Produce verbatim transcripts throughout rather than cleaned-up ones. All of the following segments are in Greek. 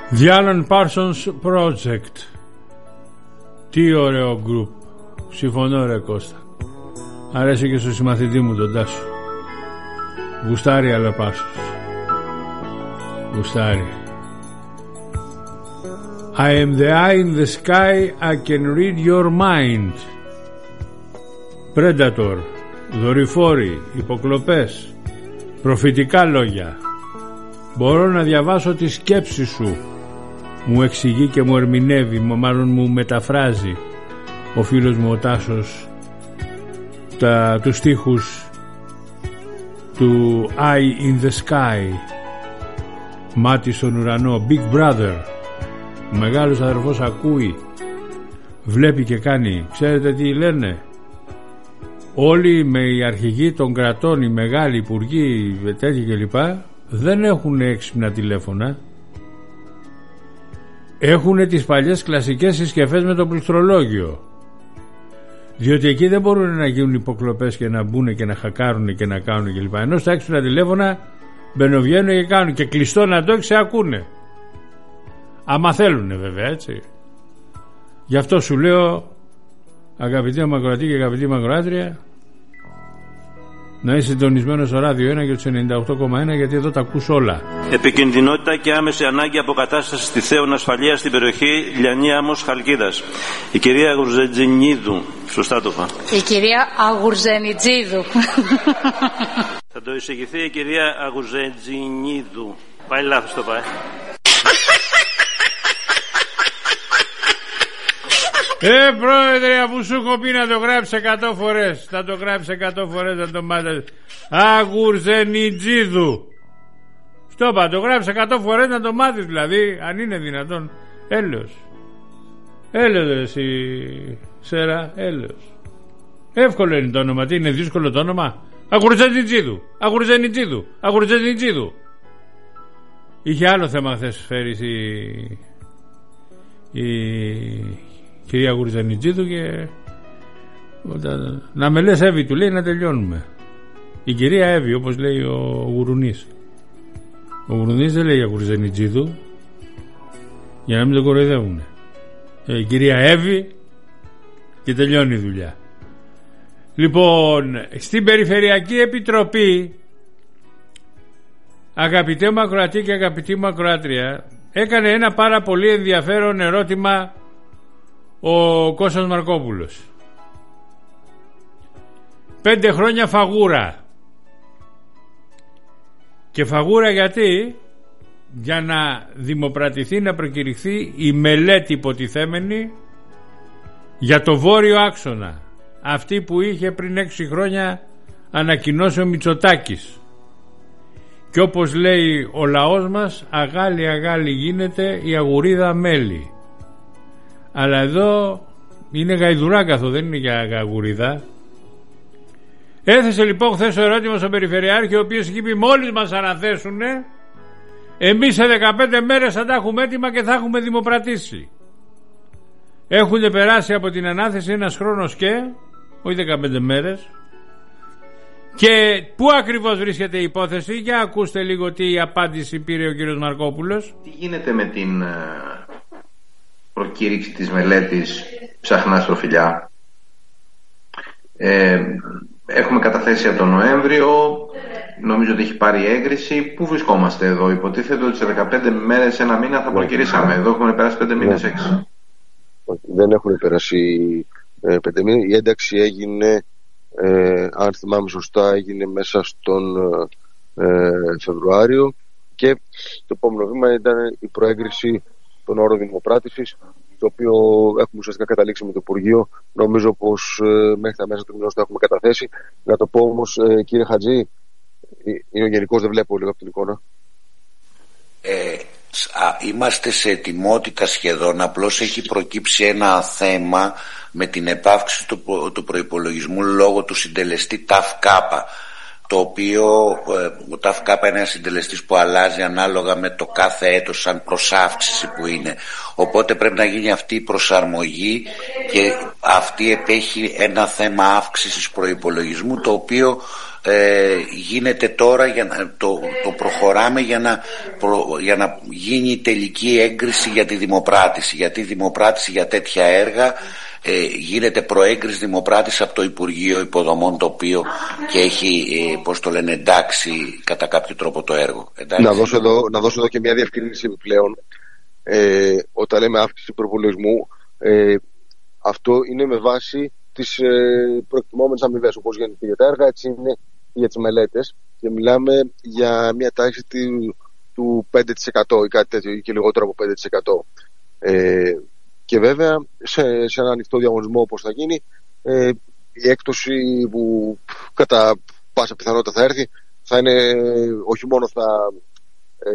The Alan Parsons Project. Τι ωραίο γκρουπ. Συμφωνώ ρε Κώστα. Αρέσει και στο συμμαθητή μου τον Τάσο. Γουστάρει Alan Parsons. Γουστάρει. I am the eye in the sky, I can read your mind. Predator. Δορυφόροι, υποκλοπές, προφητικά λόγια. Μπορώ να διαβάσω τη σκέψη σου. Μου εξηγεί και μου ερμηνεύει, μάλλον μου μεταφράζει ο φίλος μου ο Τάσος τα, τους στίχους του Eye in the Sky. Μάτι στον ουρανό. Big Brother. Ο μεγάλος αδερφός ακούει, βλέπει και κάνει. Ξέρετε τι λένε όλοι με οι αρχηγοί των κρατών, οι μεγάλοι υπουργοί, τέτοιοι κλπ, δεν έχουν έξυπνα τηλέφωνα. Έχουν τις παλιές κλασικές συσκευές με το πληκτρολόγιο. Διότι εκεί δεν μπορούν να γίνουν υποκλοπές και να μπουν και να χακάρουν και να κάνουν κλπ. Ενώ στα έξυπνα τηλέφωνα μπαινοβγαίνουν και κάνουν και κλειστό να το σε ακούνε. Άμα θέλουνε βέβαια, έτσι. Γι' αυτό σου λέω, αγαπητοί Μακροατή και αγαπητή Μακροάτρια, να είσαι συντονισμένο στο ράδιο ένα και του ενενήντα οκτώ κόμμα ένα, γιατί εδώ τα ακούς όλα. Επικινδυνότητα και άμεση ανάγκη αποκατάσταση στη Θέων ασφαλεία στην περιοχή Λιανή Άμμος Χαλκίδας. Η κυρία Αγουρζενιτζίδου. Σωστά το είπα. Η κυρία Αγουρζενιτζίδου. Θα το εισηγηθεί η κυρία Αγουρζενιτζίδου. Πάει λάθος το πάει. Ε, πρόεδρε, αφού σου έχω πει να το γράψεις εκατό φορές, θα το γράψεις εκατό φορές, να το μάθεις. Αγουρζενιτζίδου. Στο είπα, το γράψεις εκατό φορές να το μάθεις, δηλαδή, αν είναι δυνατόν. Έλεος. Έλεος εσύ, Σέρα, έλεος. Εύκολο είναι το όνομα, τι είναι δύσκολο το όνομα? Αγουρζενιτζίδου, Αγουρζενιτζίδου, Αγουρζενιτζίδου. Είχε άλλο θέμα χθες φέρεις η... η... κυρία Γουρζανιτζίδου και να με λες Εύη, του λέει, να τελειώνουμε. Η κυρία Εύη, όπως λέει ο Γουρουνής. Ο Γουρουνής δεν λέει για Γουρζανιτζίδου, για να μην τον κοροϊδεύουνε. ε, η κυρία Εύη και τελειώνει η δουλειά. Λοιπόν, στην Περιφερειακή Επιτροπή, αγαπητέ Μακροατή και αγαπητή Μακροάτρια, έκανε ένα πάρα πολύ ενδιαφέρον ερώτημα ο Κώστας Μαρκόπουλος. Πέντε χρόνια φαγούρα. Και φαγούρα γιατί? Για να δημοπρατηθεί, να προκηρυχθεί η μελέτη υποτιθέμενη για το βόρειο άξονα, αυτή που είχε πριν έξι χρόνια ανακοινώσει ο Μητσοτάκης. Και όπως λέει ο λαός μας, αγάλι αγάλι γίνεται η αγουρίδα μέλι. Αλλά εδώ είναι γαϊδουράκαθο, δεν είναι για αγουρίδα. Έθεσε λοιπόν χθες το ερώτημα στον Περιφερειάρχη, ο οποίος είχε πει μόλις μας αναθέσουνε, εμείς σε δεκαπέντε μέρες θα τα έχουμε έτοιμα και θα έχουμε δημοπρατήσει. Έχουν περάσει από την ανάθεση ένας χρόνος και, όχι δεκαπέντε μέρες. Και πού ακριβώς βρίσκεται η υπόθεση? Για ακούστε λίγο τι απάντηση πήρε ο κύριος Μαρκόπουλος. Τι γίνεται με την προκήρυξη της μελέτης Ψαχνά Στροφιλιά? Ε, έχουμε καταθέσει από τον Νοέμβριο, νομίζω ότι έχει πάρει έγκριση. Πού βρισκόμαστε εδώ? Υποτίθεται ότι σε δεκαπέντε μέρες, ένα μήνα θα προκυρήσαμε. Εδώ έχουμε περάσει πέντε μήνες, έξι. Δεν έχουν περάσει ε, πέντε μήνες. Η ένταξη έγινε, ε, αν θυμάμαι σωστά, έγινε μέσα στον ε, Φεβρουάριο, και το επόμενο βήμα ήταν η προέγκριση των όρων δημοπράτησης, το οποίο έχουμε ουσιαστικά καταλήξει με το Υπουργείο. Νομίζω πως ε, μέχρι τα μέσα του μηνός το έχουμε καταθέσει. Να το πω όμως, ε, κύριε Χατζή, είναι ο Γενικός, δεν βλέπω λίγο από την εικόνα. Ε, είμαστε σε ετοιμότητα σχεδόν, απλώς έχει προκύψει ένα θέμα με την επαύξηση του, του προϋπολογισμού λόγω του συντελεστή ΤΑΦΚΑΠΑ. το οποίο ε, ο ΤΑΦΚΑΠ είναι ένας συντελεστής που αλλάζει ανάλογα με το κάθε έτος σαν προσάυξηση που είναι. Οπότε πρέπει να γίνει αυτή η προσαρμογή και αυτή επέχει ένα θέμα αύξησης προϋπολογισμού, το οποίο ε, γίνεται τώρα, για να, το, το προχωράμε για να, προ, για να γίνει η τελική έγκριση για τη δημοπράτηση, γιατί η δημοπράτηση για τέτοια έργα Ε, γίνεται προέγκριση δημοπράτηση από το Υπουργείο Υποδομών, το οποίο και έχει ε, πώς το λένε, εντάξει κατά κάποιο τρόπο το έργο. Να δώσω, εδώ, να δώσω εδώ και μια διευκρίνηση επιπλέον. ε, όταν λέμε αύξηση προπολογισμού, ε, αυτό είναι με βάση τις ε, προεκτιμόμενες αμοιβές, όπως γίνεται για τα έργα, έτσι είναι για τις μελέτες, και μιλάμε για μια τάξη του, του πέντε τοις εκατό ή κάτι τέτοιο, ή και λιγότερο από πέντε τοις εκατό. ε, Και βέβαια σε, σε ένα ανοιχτό διαγωνισμό, όπως θα γίνει, ε, η έκπτωση που κατά πάσα πιθανότητα θα έρθει θα είναι, όχι μόνο θα, ε,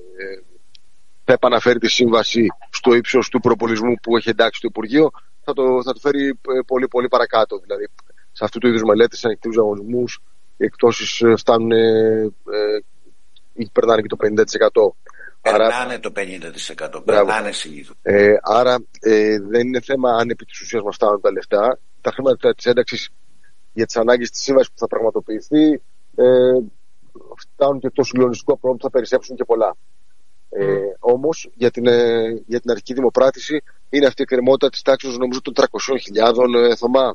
θα επαναφέρει τη σύμβαση στο ύψος του προπολογισμού που έχει εντάξει το Υπουργείο, θα το, θα το φέρει πολύ πολύ παρακάτω. Δηλαδή σε αυτού του είδους μελέτες, σε ανοιχτούς διαγωνισμούς, οι εκπτώσεις φτάνουν ε, ή περνάνε και το πενήντα τοις εκατό. Περνάνε άρα, το πενήντα τοις εκατό, περνάνε συνήθως. Ε, άρα ε, δεν είναι θέμα αν επί της ουσίας μας φτάνουν τα λεφτά. Τα χρήματα της ένταξης για τις ανάγκες της σύμβασης που θα πραγματοποιηθεί ε, φτάνουν και το συγκλονιστικό πρόγραμμα που θα περισσέψουν και πολλά. Ε, όμως για την, ε, για την αρχική δημοπράτηση είναι αυτή η εκκρεμότητα της τάξης, νομίζω, των τριακόσιες χιλιάδες ε, Θωμά.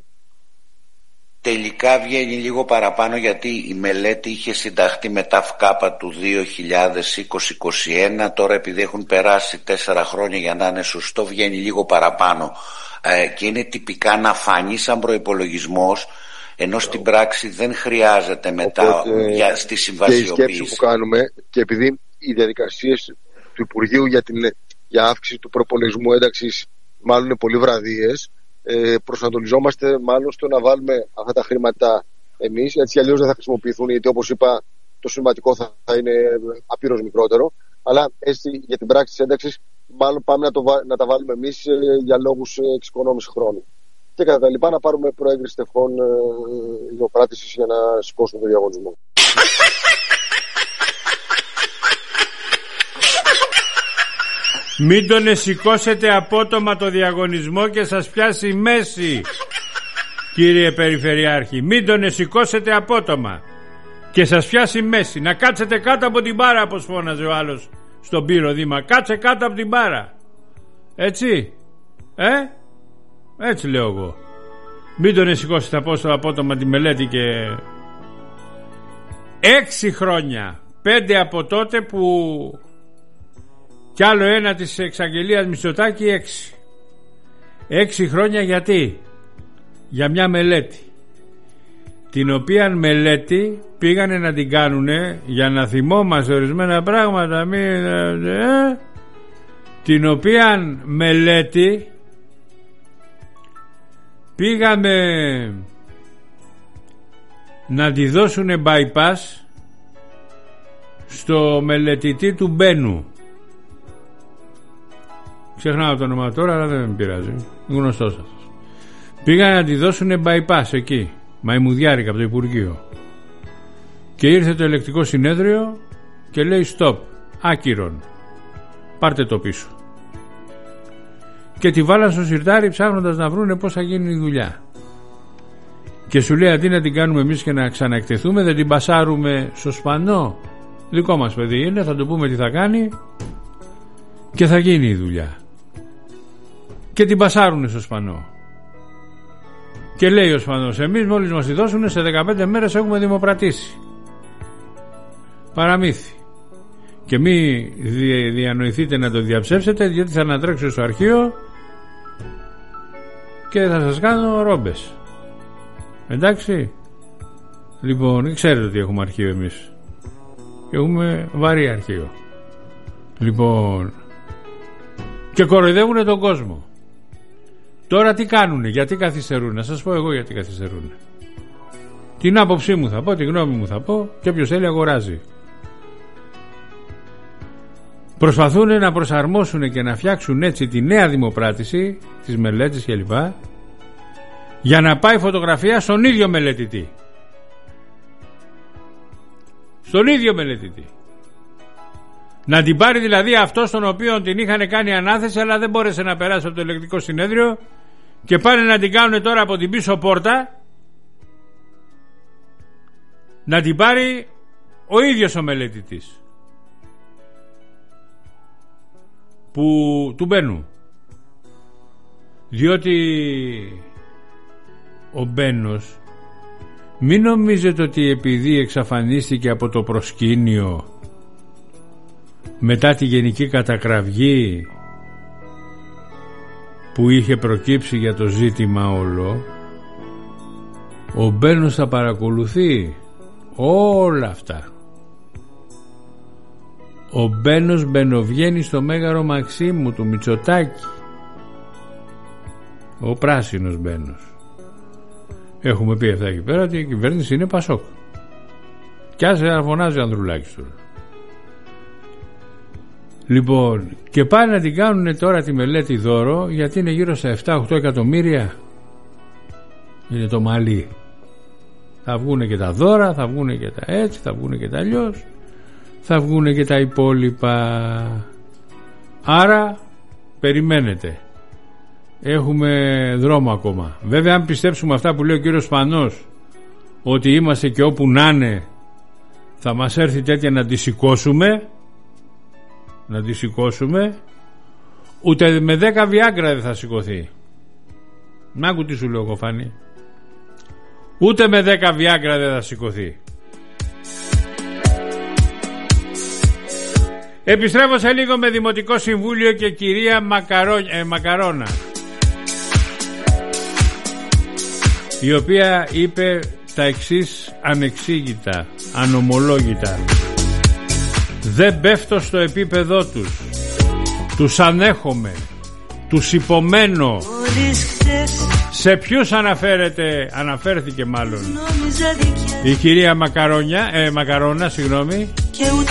Τελικά βγαίνει λίγο παραπάνω, γιατί η μελέτη είχε συνταχθεί με ΤΑΦΚΑΠΑ του δύο χιλιάδες είκοσι είκοσι ένα. Τώρα, επειδή έχουν περάσει τέσσερα χρόνια για να είναι σωστό, βγαίνει λίγο παραπάνω ε, και είναι τυπικά να φανεί σαν προϋπολογισμός, ενώ στην πράξη δεν χρειάζεται μετά. Οπότε, για, στη συμβασιοποίηση. Και η σκέψη που κάνουμε, και επειδή οι διαδικασίες του Υπουργείου για, την, για αύξηση του προπολογισμού ένταξης μάλλον είναι πολύ βραδίες, Ε, προσανατολιζόμαστε μάλλον στο να βάλουμε αυτά τα χρήματα εμείς, έτσι αλλιώς δεν θα χρησιμοποιηθούν, γιατί όπως είπα το συμβατικό θα, θα είναι απείρως μικρότερο, αλλά έτσι για την πράξη της ένταξης μάλλον πάμε να, το, να τα βάλουμε εμείς ε, για λόγους εξοικονόμησης χρόνου. Και κατά τα λοιπά να πάρουμε προέγκριση τευχών ε, δημοπράτησης για να σηκώσουμε το διαγωνισμό. Μην τον σηκώσετε απότομα το διαγωνισμό και σας πιάσει η μέση, κύριε Περιφερειάρχη. Μην τον σηκώσετε απότομα και σας πιάσει η μέση. Να κάτσετε κάτω από την μπάρα, όπως φώναζε ο άλλος στον Πύρο Δήμα. Κάτσε κάτω από την μπάρα. Έτσι, ε, έτσι λέω εγώ. Μην τον σηκώσετε απότομα τη μελέτη. Και έξι χρόνια, πέντε από τότε που κι άλλο ένα της εξαγγελίας Μητσοτάκη, έξι. Έξι χρόνια γιατί? Για μια μελέτη, την οποία μελέτη πήγανε να την κάνουνε για να θυμόμαστε ορισμένα πράγματα, μη, ε, την οποία μελέτη πήγαμε να τη δώσουνε bypass στο μελετητή του Μπένου. Ξεχνάω το όνομα τώρα, αλλά δεν με πειράζει. Γνωστό σας. Πήγαν να τη δώσουν bypass εκεί, μαϊμουδιάρικα από το Υπουργείο. Και ήρθε το ελεκτικό συνέδριο και λέει stop, άκυρον. Πάρτε το πίσω. Και τη βάλαν στο σιρτάρι ψάχνοντας να βρούνε πώς θα γίνει η δουλειά. Και σου λέει, αντί να την κάνουμε εμείς και να ξαναεκτεθούμε, δεν την πασάρουμε στο σπανό. Δικό μας παιδί είναι, θα του πούμε τι θα κάνει και θα γίνει η δουλειά. Και την πασάρουνε στο σπανό. Και λέει ο σπανός, εμείς μόλις μας τη δώσουνε, σε δεκαπέντε μέρες έχουμε δημοπρατήσει. Παραμύθι. Και μη δι, διανοηθείτε να το διαψεύσετε, γιατί θα ανατρέξω στο αρχείο και θα σας κάνω ρόμπες. Εντάξει. Λοιπόν, ξέρετε ότι έχουμε αρχείο εμείς. Και έχουμε βαρύ αρχείο. Λοιπόν, και κοροϊδεύουνε τον κόσμο. Τώρα τι κάνουνε, γιατί καθυστερούν? Να σας πω εγώ γιατί καθυστερούν. Την άποψή μου θα πω, τη γνώμη μου θα πω, και όποιος θέλει αγοράζει. Προσπαθούν να προσαρμόσουν και να φτιάξουν έτσι τη νέα δημοπράτηση της μελέτης κλπ, για να πάει φωτογραφία στον ίδιο μελετητή. Στον ίδιο μελετητή. Να την πάρει δηλαδή αυτό τον οποίο την είχαν κάνει ανάθεση, αλλά δεν μπόρεσε να περάσει από το ελεκτικό συνέδριο, και πάνε να την κάνουν τώρα από την πίσω πόρτα, να την πάρει ο ίδιος ο μελετητής που του μπαίνουν. Διότι ο Μπένος, μην νομίζετε ότι επειδή εξαφανίστηκε από το προσκήνιο μετά τη γενική κατακραυγή που είχε προκύψει για το ζήτημα όλο, ο Μπένος θα παρακολουθεί όλα αυτά. Ο Μπένος μπαινοβγαίνει στο Μέγαρο Μαξίμου του Μητσοτάκη, ο πράσινος Μπένος. Έχουμε πει αυτά εκεί πέρα ότι η κυβέρνηση είναι Πασόκ. Κι άσε να φωνάζει ο Ανδρουλάκης τώρα. Λοιπόν, και πάνε να την κάνουν τώρα τη μελέτη δώρο, γιατί είναι γύρω στα επτά οχτώ εκατομμύρια. Είναι το μαλλί. Θα βγουν και τα δώρα, θα βγουν και τα έτσι, θα βγουν και τα αλλιώς, θα βγουν και τα υπόλοιπα. Άρα περιμένετε, έχουμε δρόμο ακόμα. Βέβαια, αν πιστέψουμε αυτά που λέει ο κύριος Σπανός, ότι είμαστε και όπου να είναι θα μας έρθει τέτοια να τη σηκώσουμε, να τη σηκώσουμε, ούτε με δέκα βιάγκρα δεν θα σηκωθεί. Να άκου τι σου λέω, Κοφάνη. Ούτε με δέκα βιάγκρα δεν θα σηκωθεί. Επιστρέφω σε λίγο με Δημοτικό Συμβούλιο και κυρία Μακαρό, ε, Μακαρόνα, η οποία είπε τα εξής ανεξήγητα, ανομολόγητα. Δεν πέφτω στο επίπεδό τους, τους ανέχομαι, τους υπομένω. Σε ποιους αναφέρεται, αναφέρθηκε μάλλον η κυρία Μακαρόνια, ε, Μακαρόνα, συγγνώμη.